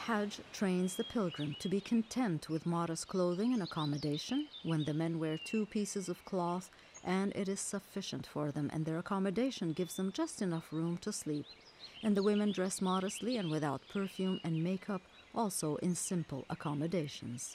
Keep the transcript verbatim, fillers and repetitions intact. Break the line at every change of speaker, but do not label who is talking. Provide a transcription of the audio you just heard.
Hajj trains the pilgrim to be content with modest clothing and accommodation when the men wear two pieces of cloth and it is sufficient for them, and their accommodation gives them just enough room to sleep. And the women dress modestly and without perfume and makeup, also in simple accommodations.